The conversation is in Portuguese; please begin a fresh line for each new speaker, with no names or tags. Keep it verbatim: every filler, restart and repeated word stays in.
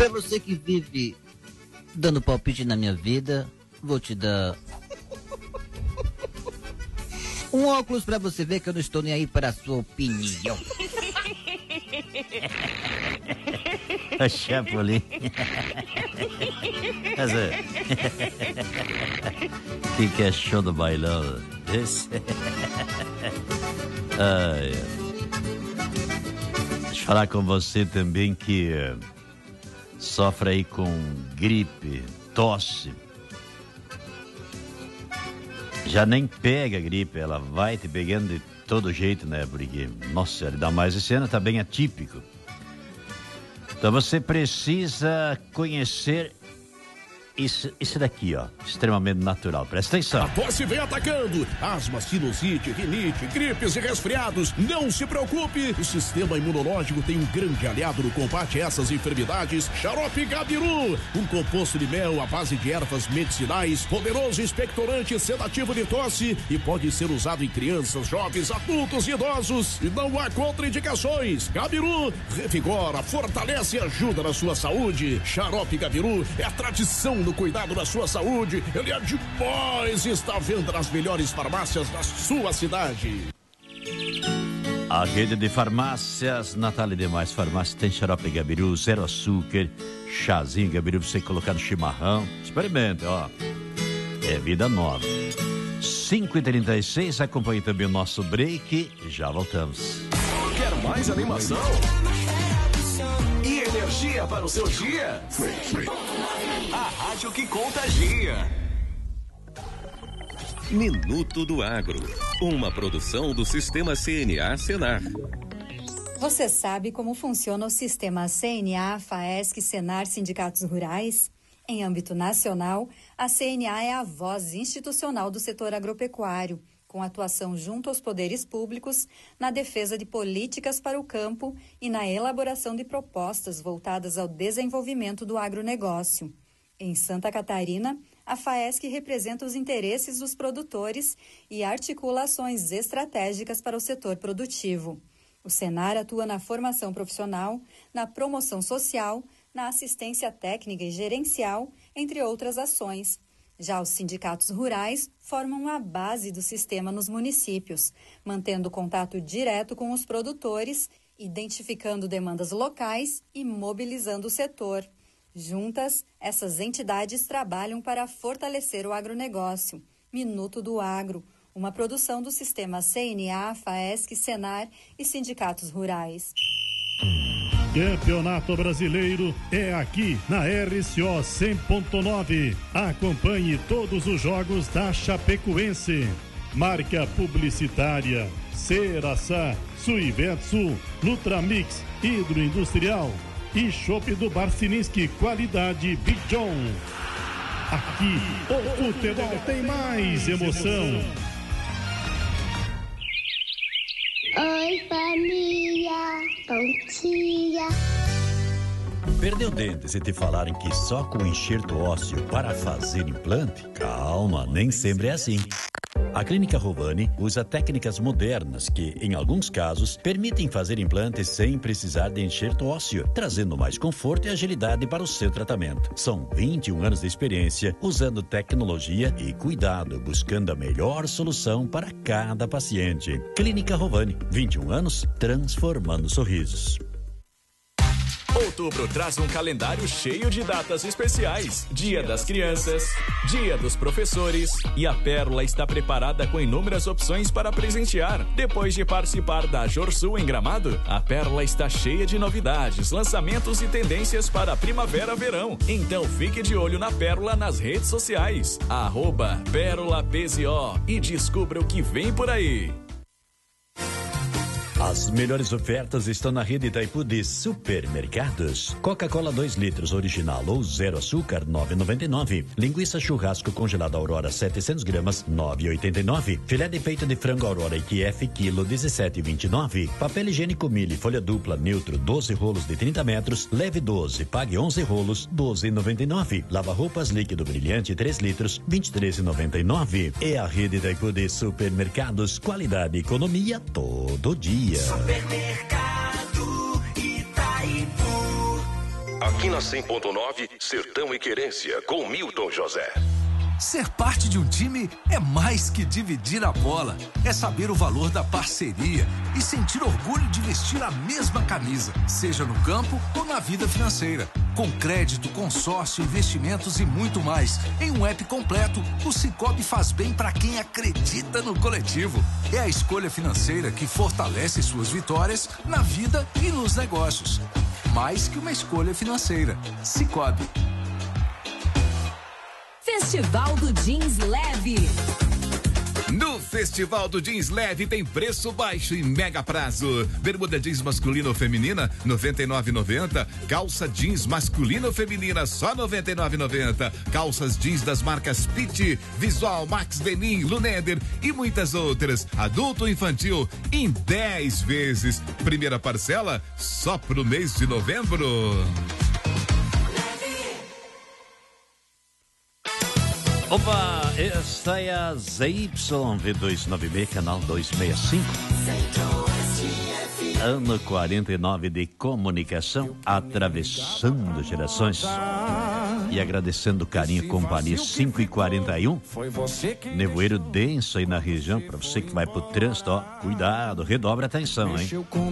Pra você que vive dando palpite na minha vida, vou te dar um óculos pra você ver que eu não estou nem aí para a sua opinião.
A Chapolin. Mas é. Que que é show do bailão? Esse? Ai, deixa eu falar com você também que uh, sofre aí com gripe, tosse. Já nem pega a gripe, ela vai te pegando de todo jeito, né? Porque, nossa, ainda mais esse ano tá bem atípico. Então você precisa conhecer isso, isso daqui, ó, extremamente natural. Presta atenção.
A tosse vem atacando. Asma, sinusite, rinite, gripes e resfriados. Não se preocupe. O sistema imunológico tem um grande aliado no combate a essas enfermidades. Xarope Gabiru. Um composto de mel à base de ervas medicinais. Poderoso expectorante sedativo de tosse. E pode ser usado em crianças, jovens, adultos e idosos. E não há contraindicações. Gabiru revigora, fortalece e ajuda na sua saúde. Xarope Gabiru é a tradição no cuidado da sua saúde. Ele é demais e está à venda nas melhores farmácias da sua cidade.
A rede de farmácias Natália Demais Farmácia tem xarope Gabiru, zero açúcar, chazinho Gabiru pra você colocar no chimarrão. Experimente, ó. É vida nova. cinco e trinta e seis, acompanhe também o nosso break e já voltamos.
Quer mais animação? E energia para o seu dia? A rádio que contagia.
Minuto do Agro, uma produção do Sistema C N A Senar.
Você sabe como funciona o sistema C N A, FAESC, Senar, Sindicatos Rurais? Em âmbito nacional, a C N A é a voz institucional do setor agropecuário, com atuação junto aos poderes públicos na defesa de políticas para o campo e na elaboração de propostas voltadas ao desenvolvimento do agronegócio. Em Santa Catarina, a FAESC representa os interesses dos produtores e articula ações estratégicas para o setor produtivo. O Senar atua na formação profissional, na promoção social, na assistência técnica e gerencial, entre outras ações. Já os sindicatos rurais formam a base do sistema nos municípios, mantendo contato direto com os produtores, identificando demandas locais e mobilizando o setor. Juntas, essas entidades trabalham para fortalecer o agronegócio. Minuto do Agro, uma produção do sistema C N A, FAESC, Senar e sindicatos rurais.
Campeonato Brasileiro é aqui na R C O cem ponto nove. Acompanhe todos os jogos da Chapecoense. Marca publicitária Ceraçá, Suivetsu, Nutramix, Hidroindustrial e Chopp do Barciniski, qualidade Big John. Aqui o futebol tem mais emoção.
Oi, família, bom dia.
Perdeu dentes e te falarem que só com enxerto ósseo para fazer implante? Calma, nem sempre é assim. A Clínica Rovani usa técnicas modernas que, em alguns casos, permitem fazer implantes sem precisar de enxerto ósseo, trazendo mais conforto e agilidade para o seu tratamento. São vinte e um anos de experiência, usando tecnologia e cuidado, buscando a melhor solução para cada paciente. Clínica Rovani, vinte e um anos, transformando sorrisos.
Outubro traz um calendário cheio de datas especiais. Dia das Crianças, Dia dos Professores. E a Pérola está preparada com inúmeras opções para presentear. Depois de participar da Jorsul em Gramado, a Pérola está cheia de novidades, lançamentos e tendências para primavera-verão. Então fique de olho na Pérola nas redes sociais. Arroba Pérola P Z O e descubra o que vem por aí.
As melhores ofertas estão na rede Itaipu de supermercados. Coca-Cola dois litros original ou zero açúcar, nove reais e noventa e nove centavos. Linguiça churrasco congelada Aurora setecentos gramas, nove reais e oitenta e nove centavos. Filé de peito de frango Aurora I Q F quilo, dezessete reais e vinte e nove centavos. Papel higiênico Mille folha dupla neutro, doze rolos de trinta metros, leve doze, pague onze rolos, doze reais e noventa e nove centavos. Lava roupas líquido brilhante três litros, vinte e três reais e noventa e nove centavos. É a rede Itaipu de supermercados, qualidade e economia todo dia.
Supermercado Itaipu. A Aqui na cem ponto nove, Sertão e Querência, com Milton José.
Ser parte de um time é mais que dividir a bola. É saber o valor da parceria e sentir orgulho de vestir a mesma camisa, seja no campo ou na vida financeira. Com crédito, consórcio, investimentos e muito mais. Em um app completo, o Sicoob faz bem para quem acredita no coletivo. É a escolha financeira que fortalece suas vitórias na vida e nos negócios. Mais que uma escolha financeira. Sicoob.
Festival do Jeans Leve.
No Festival do Jeans Leve tem preço baixo e mega prazo. Bermuda jeans masculina ou feminina, noventa e nove reais e noventa centavos. Calça jeans masculina ou feminina, só noventa e nove reais e noventa centavos. Calças jeans das marcas Pitt, Visual, Max Denim, Luneder e muitas outras. Adulto ou infantil em dez vezes. Primeira parcela só pro mês de novembro.
Opa, esta é a Z Y V duzentos e noventa e seis, canal duzentos e sessenta e cinco. Ano quarenta e nove de comunicação, atravessando gerações. E agradecendo o carinho, companhia cinco e quarenta e um. Nevoeiro denso aí na região, para você que vai pro trânsito, ó, cuidado, redobra a atenção, hein?